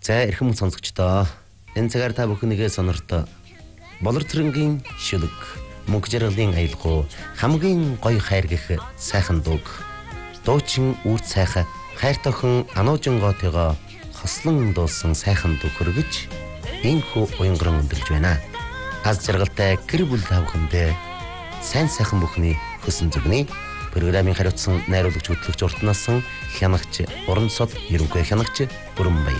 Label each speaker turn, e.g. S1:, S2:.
S1: За эрхэм сонсогчдоо энэ цагаар та бүхнийгээ сонорто болор цэрэнгийн шүлэг мөнх жаргалын аялгау хамгийн гоё хайр гэх сайхан дууг дуучин үрд сайхан хайр тохин ануужингоотойгоо хослон дуулсан сайхан дуу хөргөж энхүү уянган өндөрлж байна. Аз жаргалтай гэр бүл тавхандээ сайн сайхан бүхний хөсөн зүгний програмын хариуцсан найруулагч хөтлөгч уртнасан хянагч уран сод ерөнхий хянагч Бүрэн Баяр.